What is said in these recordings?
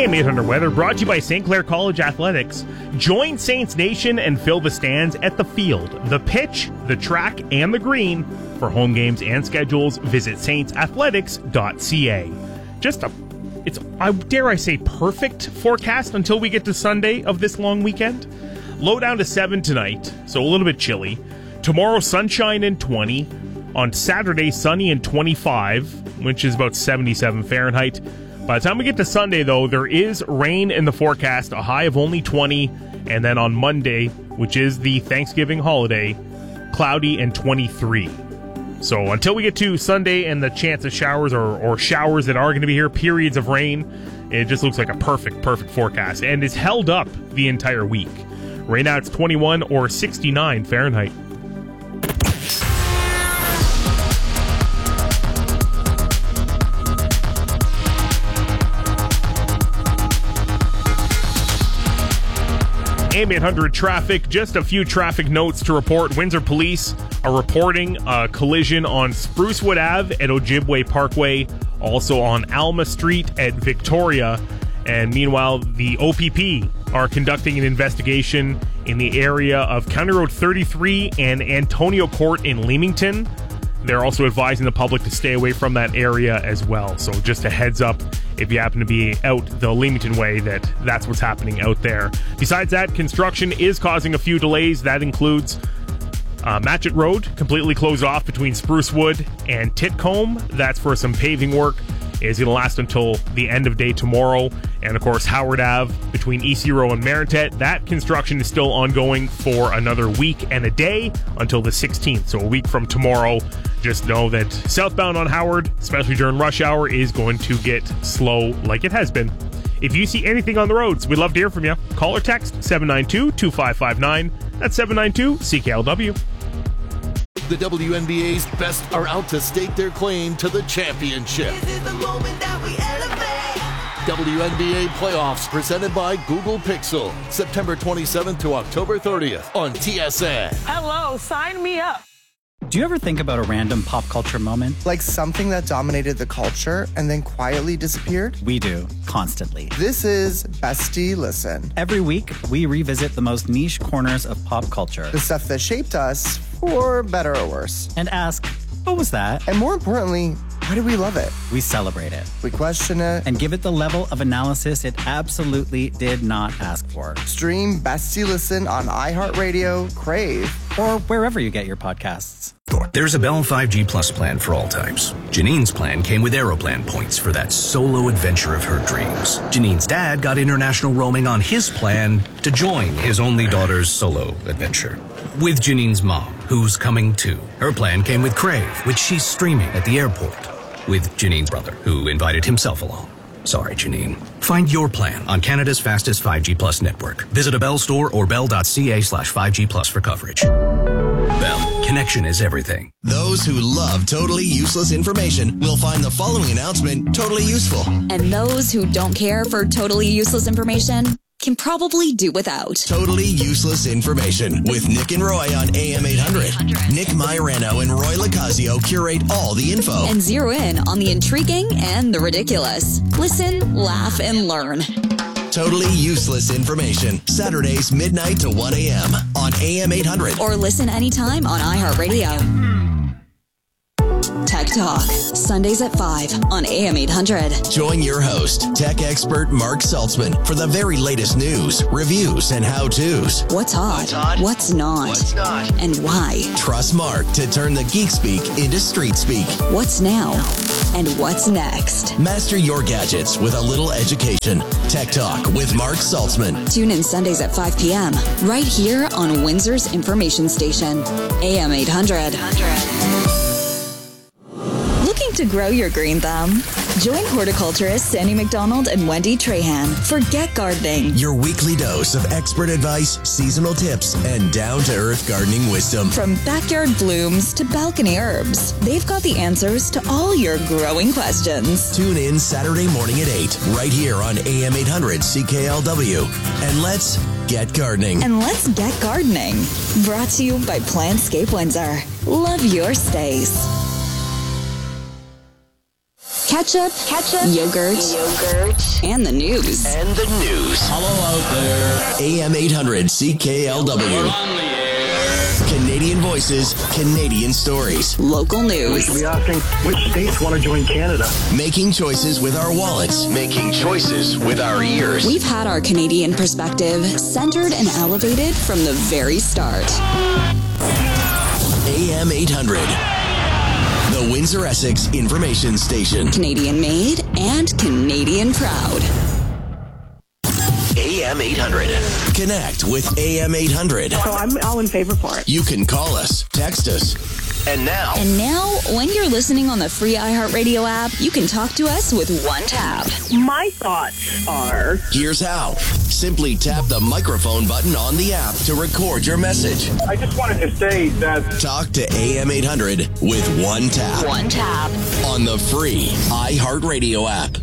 AM 800 weather brought to you by St. Clair College Athletics. Join Saints Nation and fill the stands at the field, the pitch, the track, and the green. For home games and schedules, visit saintsathletics.ca. I dare I say, perfect forecast until we get to Sunday of this long weekend. Low down to 7 tonight, so a little bit chilly. Tomorrow, sunshine and 20. On Saturday, sunny and 25, which is about 77 Fahrenheit. By the time we get to Sunday, though, there is rain in the forecast, a high of only 20. And then on Monday, which is the Thanksgiving holiday, cloudy and 23. So until we get to Sunday and the chance of showers or showers that are going to be here, periods of rain, it just looks like a perfect forecast and is held up the entire week. Right now it's 21 or 69 Fahrenheit. AM 800 traffic, just a few traffic notes to report. Windsor Police are reporting a collision on Sprucewood Ave at Ojibwe Parkway, also on Alma Street at Victoria. And meanwhile, the OPP are conducting an investigation in the area of County Road 33 and Antonio Court in Leamington. They're also advising the public to stay away from that area as well. So just a heads up, if you happen to be out the Leamington way, that's what's happening out there. Besides that, construction is causing a few delays. That includes Matchett Road, completely closed off between Sprucewood and Titcombe. That's for some paving work. Is going to last until the end of day tomorrow. And of course, Howard Ave between EC Row and Maritet. That construction is still ongoing for another week and a day until the 16th. So a week from tomorrow. Just know that southbound on Howard, especially during rush hour, is going to get slow like it has been. If you see anything on the roads, we'd love to hear from you. Call or text 792-2559. That's 792-CKLW. The WNBA's best are out to stake their claim to the championship. This is the moment that we elevate. WNBA playoffs presented by Google Pixel. September 27th to October 30th on TSN. Hello, sign me up. Do you ever think about a random pop culture moment? Like something that dominated the culture and then quietly disappeared? We do, constantly. This is Bestie Listen. Every week, we revisit the most niche corners of pop culture. The stuff that shaped us, for better or worse. And ask, what was that? And more importantly, why do we love it? We celebrate it. We question it. And give it the level of analysis it absolutely did not ask for. Stream Bestie Listen on iHeartRadio, Crave, or wherever you get your podcasts. There's a Bell 5G Plus plan for all types. Janine's plan came with Aeroplan points for that solo adventure of her dreams. Janine's dad got international roaming on his plan to join his only daughter's solo adventure. With Janine's mom, who's coming too. Her plan came with Crave, which she's streaming at the airport. With Janine's brother, who invited himself along. Sorry, Janine. Find your plan on Canada's fastest 5G Plus network. Visit a Bell store or bell.ca/5G Plus for coverage. Bell, connection is everything. Those who love totally useless information will find the following announcement totally useful. And those who don't care for totally useless information can probably do without. Totally useless information with Nick and Roy on AM 800. Nick Mairano and Roy Lacazio curate all the info. And zero in on the intriguing and the ridiculous. Listen, laugh, and learn. Totally useless information. Saturdays, midnight to 1 a.m. on AM 800. Or listen anytime on iHeartRadio. Tech Talk, Sundays at 5 on AM 800. Join your host, tech expert Mark Saltzman, for the very latest news, reviews, and how-tos. What's hot? What's not? And why? Trust Mark to turn the geek speak into street speak. What's now? And what's next? Master your gadgets with a little education. Tech Talk with Mark Saltzman. Tune in Sundays at 5 p.m. right here on Windsor's information station, AM 800. Looking to grow your green thumb? Join horticulturists Sandy McDonald and Wendy Trahan for Get Gardening. Your weekly dose of expert advice, seasonal tips, and down-to-earth gardening wisdom. From backyard blooms to balcony herbs, they've got the answers to all your growing questions. Tune in Saturday morning at 8, right here on AM 800 CKLW. And let's get gardening. And let's get gardening. Brought to you by Plantscape Windsor. Love your space. Ketchup, yogurt, and the news. Hello out there. AM 800 CKLW. Canadian voices, Canadian stories. Local news. We should be asking which states want to join Canada. Making choices with our wallets. Making choices with our ears. We've had our Canadian perspective centered and elevated from the very start. AM 800. The Windsor Essex Information Station. Canadian made and Canadian proud. AM 800. Connect with AM 800. So I'm all in favor for it. You can call us, text us. And now, when you're listening on the free iHeartRadio app, you can talk to us with one tap. My thoughts are... Here's how. Simply tap the microphone button on the app to record your message. I just wanted to say that... Talk to AM 800 with one tap. One tap. On the free iHeartRadio app.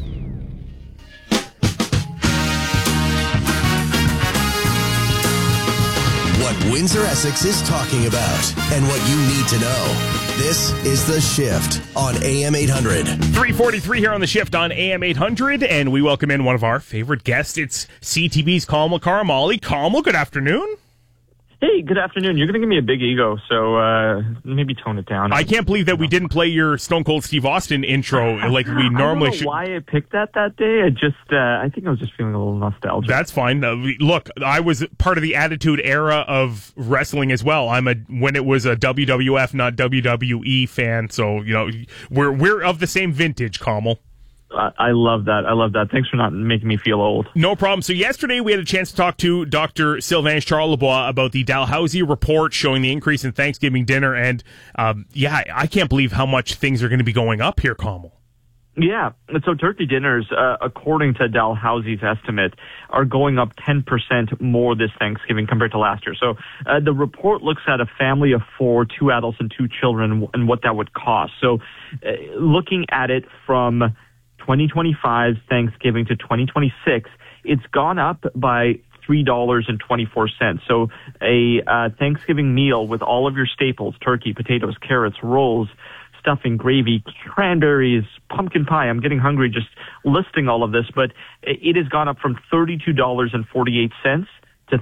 What Windsor Essex is talking about and what you need to know. This is The Shift on AM 800. 3:43 here on The Shift on AM 800, and we welcome in one of our favorite guests. It's CTV's Kamal Karamali. Kamal, good afternoon. Hey, good afternoon. You're going to give me a big ego, so maybe tone it down. I can't believe that we didn't play your Stone Cold Steve Austin intro like we normally should. I don't know why I picked that day. I think I was just feeling a little nostalgic. That's fine. Look, I was part of the Attitude Era of wrestling as well. When it was a WWF, not WWE fan, so we're of the same vintage, Kamal. I love that. Thanks for not making me feel old. No problem. So yesterday we had a chance to talk to Dr. Sylvain Charlebois about the Dalhousie report showing the increase in Thanksgiving dinner. And, I can't believe how much things are going to be going up here, Kamal. Yeah. So turkey dinners, according to Dalhousie's estimate, are going up 10% more this Thanksgiving compared to last year. So the report looks at a family of 4, 2 adults and 2 children, and what that would cost. So looking at it from 2025 Thanksgiving to 2026, it's gone up by $3.24. So a Thanksgiving meal with all of your staples, turkey, potatoes, carrots, rolls, stuffing, gravy, cranberries, pumpkin pie. I'm getting hungry just listing all of this, but it has gone up from $32.48 to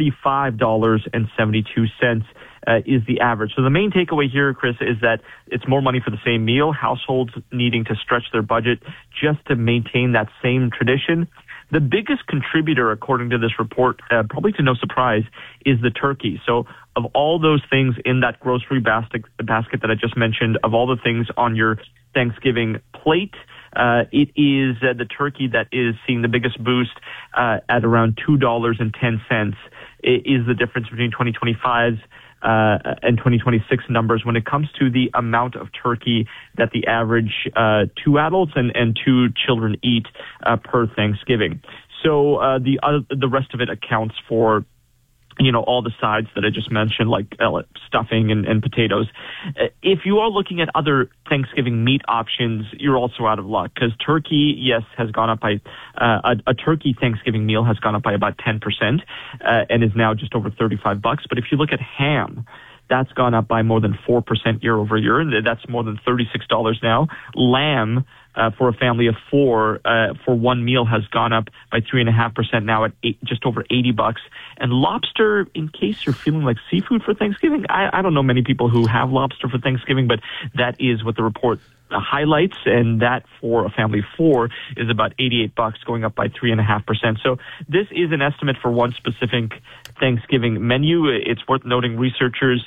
$35.72. Is the average. So the main takeaway here, Chris, is that it's more money for the same meal, households needing to stretch their budget just to maintain that same tradition. The biggest contributor, according to this report, probably to no surprise, is the turkey. So of all those things in that grocery basket that I just mentioned, of all the things on your Thanksgiving plate, it is the turkey that is seeing the biggest boost at around $2.10. It is the difference between 2025's and 2026 numbers when it comes to the amount of turkey that the average 2 adults and 2 children eat per Thanksgiving. So the rest of it accounts for all the sides that I just mentioned, like stuffing and potatoes. If you are looking at other Thanksgiving meat options, you're also out of luck, because turkey, yes, has gone up by a turkey Thanksgiving meal has gone up by about 10% and is now just over $35. But if you look at ham, that's gone up by more than 4% year over year, and that's more than $36 now. Lamb, for a family of 4, for one meal has gone up by 3.5% now at just over $80. And lobster, in case you're feeling like seafood for Thanksgiving, I don't know many people who have lobster for Thanksgiving, but that is what the report highlights, and that for a family of 4 is about $88, going up by 3.5%. So this is an estimate for one specific Thanksgiving menu. It's worth noting researchers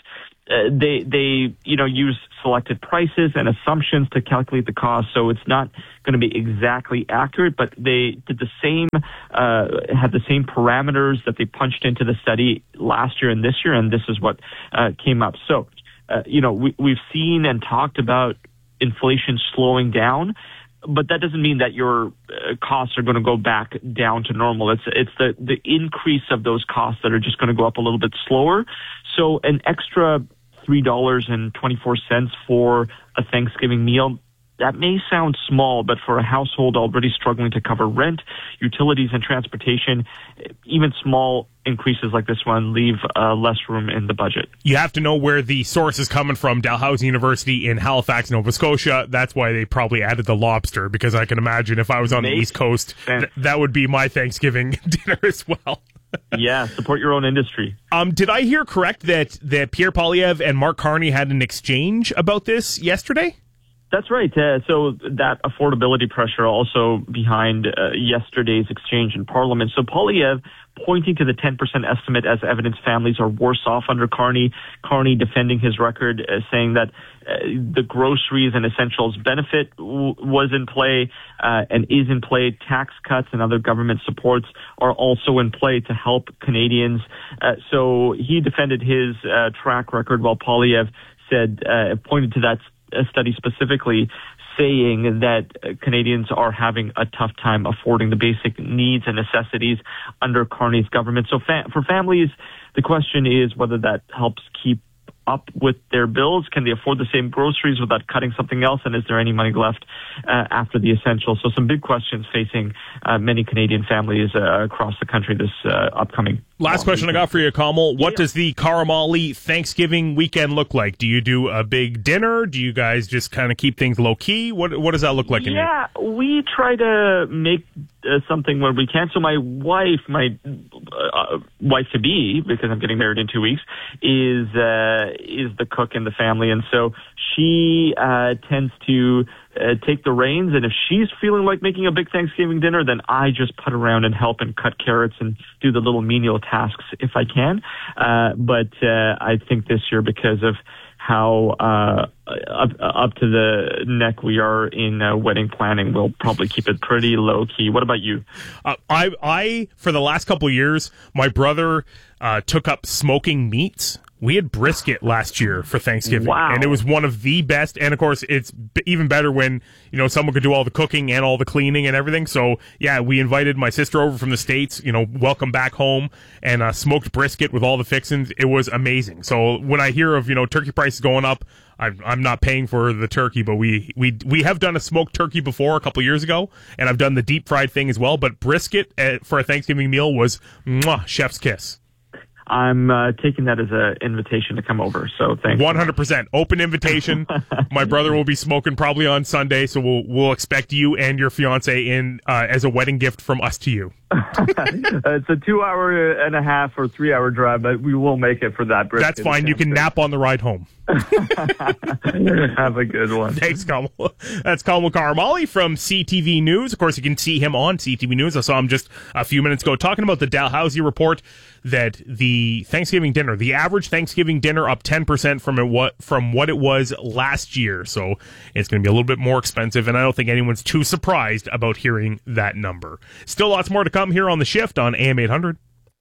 they use selected prices and assumptions to calculate the cost, so it's not going to be exactly accurate, but they did the same had the same parameters that they punched into the study last year and this year, and this is what came up. So we've seen and talked about inflation slowing down, but that doesn't mean that your costs are going to go back down to normal. It's the increase of those costs that are just going to go up a little bit slower. So an extra $3.24 for a Thanksgiving meal, That may sound small, but for a household already struggling to cover rent, utilities, and transportation, even small increases like this one leave less room in the budget. You have to know where the source is coming from. Dalhousie University in Halifax, Nova Scotia. That's why they probably added the lobster, because I can imagine if I was on the East Coast, that would be my Thanksgiving dinner as well. Yeah, support your own industry. Did I hear correct that Pierre Poilievre and Mark Carney had an exchange about this yesterday? That's right. So that affordability pressure also behind yesterday's exchange in Parliament. So Poilievre pointing to the 10% estimate as evidence families are worse off under Carney. Carney defending his record, saying that the groceries and essentials benefit was in play and is in play. Tax cuts and other government supports are also in play to help Canadians. So he defended his track record, while Poilievre said, pointed to that study specifically, saying that Canadians are having a tough time affording the basic needs and necessities under Carney's government. So for families, the question is whether that helps keep up with their bills. Can they afford the same groceries without cutting something else? And is there any money left after the essentials? So some big questions facing many Canadian families across the country this upcoming. Last question I got for you, Kamal. What does the Karamali Thanksgiving weekend look like? Do you do a big dinner? Do you guys just kind of keep things low key? What does that look like? Yeah, we try to make something where we can. So my wife to be, because I'm getting married in 2 weeks, is the cook in the family, and so she tends to take the reins. And if she's feeling like making a big Thanksgiving dinner, then I just put around and help and cut carrots and do the little menial tasks if I can. But I think this year, because of how up to the neck we are in wedding planning, we'll probably keep it pretty low key. What about you? I for the last couple of years, my brother took up smoking meats. We had brisket last year for Thanksgiving, and it was one of the best. And of course, it's even better when someone could do all the cooking and all the cleaning and everything. So yeah, we invited my sister over from the States. Welcome back home, and smoked brisket with all the fixings. It was amazing. So when I hear of turkey prices going up, I'm not paying for the turkey, but we have done a smoked turkey before a couple years ago, and I've done the deep fried thing as well. But brisket for a Thanksgiving meal was chef's kiss. I'm taking that as an invitation to come over. So thanks. 100% open invitation. My brother will be smoking probably on Sunday, so we'll expect you and your fiance in as a wedding gift from us to you. It's a 2-hour and a half or 3-hour drive, but we will make it for that brisket. That's fine. You can nap on the ride home. Have a good one. Thanks, Kamal. That's Kamal Karamali from CTV News. Of course, you can see him on CTV News. I saw him just a few minutes ago talking about the Dalhousie report that the Thanksgiving dinner, the average Thanksgiving dinner, up 10% from what it was last year. So it's going to be a little bit more expensive, and I don't think anyone's too surprised about hearing that number. Still lots more to come here on The Shift on AM 800.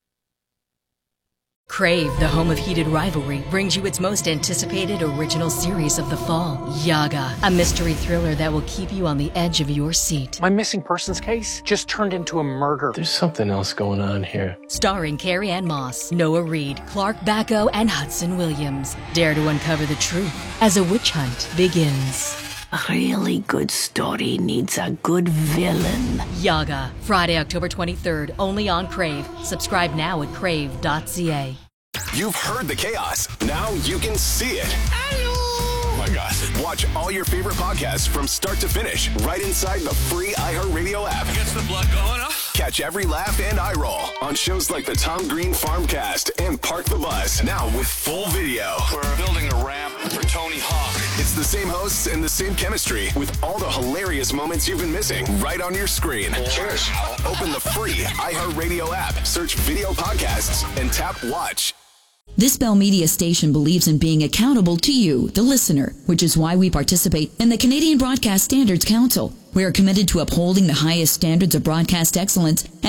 Crave, the home of heated rivalry, brings you its most anticipated original series of the fall, Yaga, a mystery thriller that will keep you on the edge of your seat. My missing persons case just turned into a murder. There's something else going on here. Starring Carrie Ann Moss, Noah Reid, Clark Bacco, and Hudson Williams. Dare to uncover the truth as a witch hunt begins. A really good story needs a good villain. Yaga, Friday, October 23rd, only on Crave. Subscribe now at crave.ca. You've heard the chaos. Now you can see it. Oh my gosh. Watch all your favorite podcasts from start to finish right inside the free iHeartRadio app. Gets the blood going, huh? Catch every laugh and eye roll on shows like the Tom Green Farmcast and Park the Bus, now with full video. We're building a ramp for Tony Hawk. It's the same hosts and the same chemistry with all the hilarious moments you've been missing right on your screen. Cheers. Open the free iHeartRadio app, search video podcasts, and tap watch. This Bell Media station believes in being accountable to you, the listener, which is why we participate in the Canadian Broadcast Standards Council. We are committed to upholding the highest standards of broadcast excellence